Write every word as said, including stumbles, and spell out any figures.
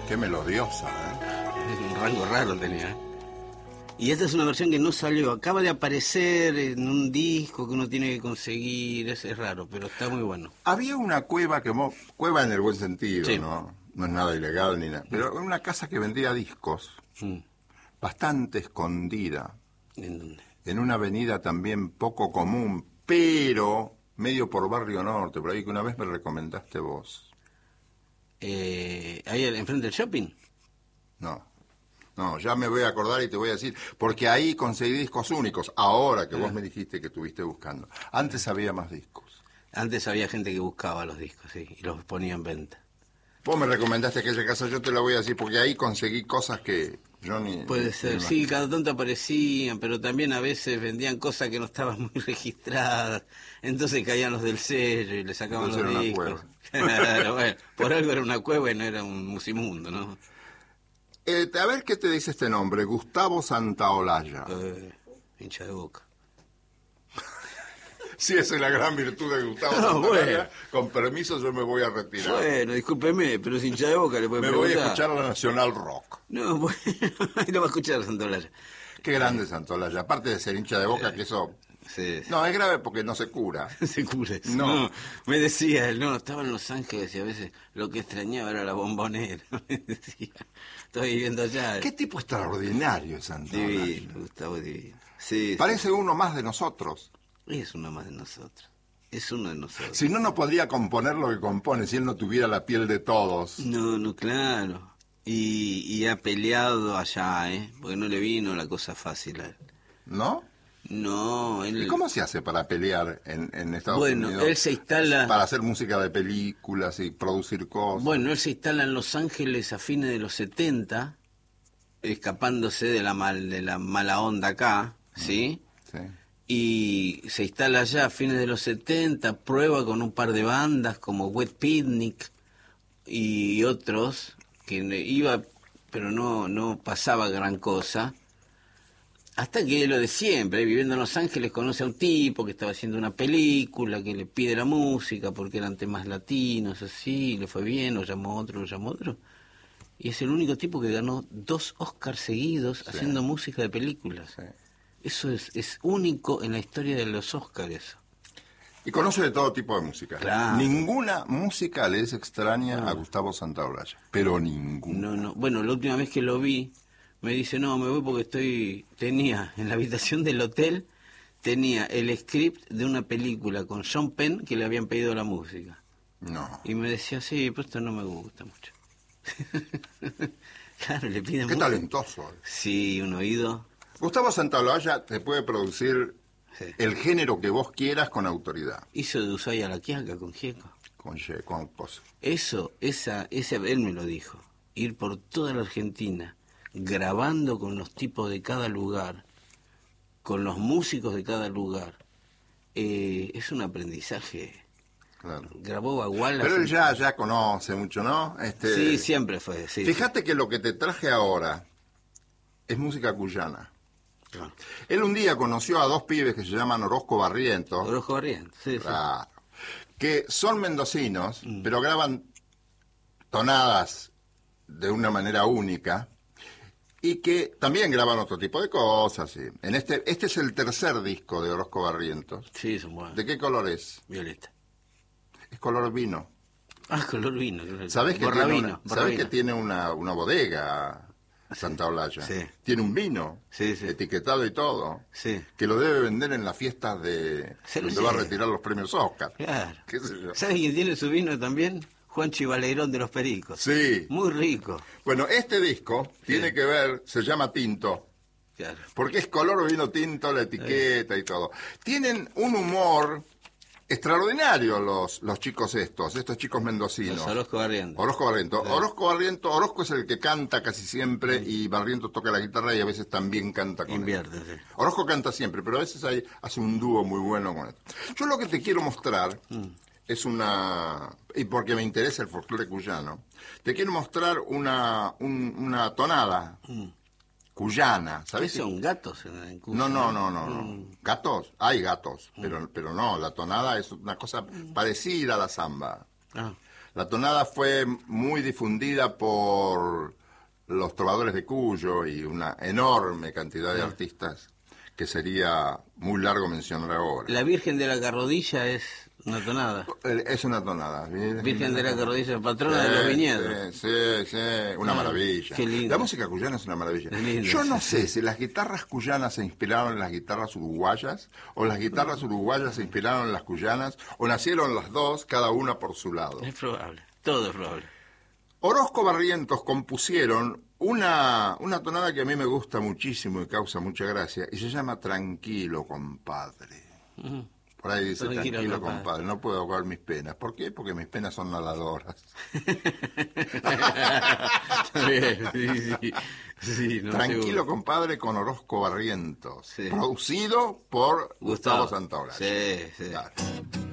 Qué melodiosa, ¿eh? Un rango raro tenía, ¿eh? Y esta es una versión que no salió, acaba de aparecer en un disco que uno tiene que conseguir, es, es raro, pero está muy bueno. Había una cueva que... Mo... Cueva en el buen sentido, Sí. ¿no? No es nada ilegal ni nada. Pero una casa que vendía discos, Mm. bastante escondida, ¿En dónde? en una avenida también poco común, pero medio por Barrio Norte, por ahí que una vez me recomendaste vos. Eh, ¿Ahí enfrente del shopping? No. No, ya me voy a acordar y te voy a decir, porque ahí conseguí discos únicos, ahora que vos me dijiste que estuviste buscando. Antes había más discos. Antes había gente que buscaba los discos, sí, y los ponía en venta. Vos me recomendaste aquella casa, yo te la voy a decir, porque ahí conseguí cosas que yo ni... Puede ni- ser, ni sí, cada tanto aparecían, pero también a veces vendían cosas que no estaban muy registradas, entonces caían los del sello y le sacaban Entonces los era una discos. Claro, bueno, por algo era una cueva y no era un musimundo, ¿no? Eh, a ver qué te dice este nombre, Gustavo Santaolalla. Eh, hincha de Boca. Sí, esa es la gran virtud de Gustavo No, Santaolalla. bueno. Con permiso yo me voy a retirar. Bueno, discúlpeme, pero es hincha de Boca, le puede me voy a preguntar. escuchar la Nacional Rock. No, bueno, ahí lo va a escuchar Santolaya. Qué grande Santaolalla, aparte de ser hincha de Boca, que eso... Sí, sí. No, es grave porque no se cura. Se cura eso. No. No, me decía él, no, estaba en Los Ángeles y a veces lo que extrañaba era la Bombonera. Me decía, estoy viviendo allá. Qué tipo extraordinario es Santaolalla. Divino, Gustavo divino. Sí, Parece uno más de nosotros. sí, es uno más de nosotros. Es uno de nosotros. Si no, no podría componer lo que compone si él no tuviera la piel de todos. No, no, claro. Y, y ha peleado allá, ¿eh? Porque no le vino la cosa fácil a él. ¿No? No, él... ¿Y cómo se hace para pelear en, en Estados Bueno, Unidos? él se instala... Para hacer música de películas y producir cosas. Bueno, él se instala en Los Ángeles a fines de los setenta, escapándose de la mal, de la mala onda acá, ¿sí? Sí. Y se instala allá a fines de los setenta, prueba con un par de bandas como Wet Picnic y otros, que iba, pero no, no pasaba gran cosa. Hasta que lo de siempre, viviendo en Los Ángeles, conoce a un tipo que estaba haciendo una película, que le pide la música porque eran temas latinos, así, le fue bien, lo llamó otro, lo llamó otro. Y es el único tipo que ganó dos Oscars seguidos Sí. haciendo música de películas. Sí. Eso es, es único en la historia de los Oscars, eso. Y conoce de todo tipo de música. Claro. Ninguna música le es extraña No. a Gustavo Santaolalla, pero ninguna. No, no. Bueno, la última vez que lo vi, me dice, no, me voy porque estoy... Tenía, en la habitación del hotel, tenía el script de una película con Sean Penn que le habían pedido la música. No. Y me decía, sí, pero esto no me gusta mucho. Claro, le piden Qué música. talentoso. Sí, un oído. Gustavo Santaolalla te puede producir Sí. el género que vos quieras con autoridad. Hizo de Ushuaia a La Quiaca con Gieco. Con, ye- con cosas. Eso, esa, ese, él me lo dijo. Ir por toda la Argentina, grabando con los tipos de cada lugar, con los músicos de cada lugar. Eh, es un aprendizaje. Claro. Grabó Baguala. Pero él ya, ya conoce mucho, ¿no? Este, Sí, siempre fue. Sí, Fíjate que lo que te traje ahora es música cuyana. sí. Claro. Él un día conoció a dos pibes que se llaman Orozco Barrientos, Orojo Barrientos, sí, sí. claro, que son mendocinos, Mm. pero graban tonadas de una manera única y que también graban otro tipo de cosas. ¿Sí? En este, este es el tercer disco de Orozco Barrientos. Sí, son buenos. ¿De qué color es? Violeta. Es color vino. Ah, color vino. Claro. ¿Sabés que Borravino, tiene, una, ¿sabés borravino. que tiene una, una bodega, Santaolalla? Sí. Tiene un vino, Sí, sí. etiquetado y todo, Sí, que lo debe vender en las fiestas de Se lo donde va a lleva. retirar los premios Oscar. claro. ¿Qué sé yo? ¿Sabes quién tiene su vino también? Juan Chivaleirón de los Pericos. Sí. Muy rico. Bueno, este disco Sí. tiene que ver, se llama Tinto, Claro. porque es color vino tinto, la etiqueta y todo. Tienen un humor extraordinario los, los chicos estos, estos chicos mendocinos. Los Orozco Barrientos. Orozco Barriento. Sí. Orozco Barriento, Orozco es el que canta casi siempre y Barriento toca la guitarra y a veces también canta con él. Invierte, sí. Orozco canta siempre, pero a veces hay, hace un dúo muy bueno con él. Yo lo que te quiero mostrar Mm. es una... Y porque me interesa el folclore cuyano, te quiero mostrar una, un- una tonada Mm. cuyana, ¿Qué ¿sabes? son gatos en, en Cuyo? No, no, no, no, no. Mm. Gatos, hay gatos, pero, pero no, la tonada es una cosa parecida a la samba. Ah, La tonada fue muy difundida por los trovadores de Cuyo y una enorme cantidad de artistas que sería muy largo mencionar ahora. La Virgen de la Carrodilla es una tonada. Es una tonada. Virgen, Virgen de la Carrodilla, patrona sí, de los viñedos. Sí, sí, sí, una ah, maravilla. Qué lindo. La música cuyana es una maravilla. Es lindo, Yo no sí. sé si las guitarras cuyanas se inspiraron en las guitarras uruguayas, o las guitarras uruguayas se inspiraron en las cuyanas, o nacieron las dos, cada una por su lado. Es probable, todo es probable. Orozco Barrientos compusieron una, una tonada que a mí me gusta muchísimo y causa mucha gracia, y se llama Tranquilo, compadre. Uh-huh. Por ahí dice, tranquilo, tranquilo compadre. compadre, no puedo ahogar mis penas. ¿Por qué? Porque mis penas son nadadoras. Bien, sí, sí. Sí, no, tranquilo, seguro. compadre, con Orozco Barrientos. Sí. Producido por Gustavo, Gustavo Santaolalla. Sí, sí. Claro.